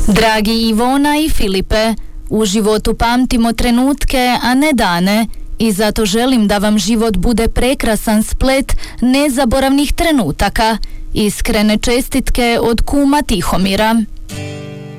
Dragi Ivona i Filipe, u životu pamtimo trenutke, a ne dane, i zato želim da vam život bude prekrasan splet nezaboravnih trenutaka. Iskrene čestitke od kuma Tihomira.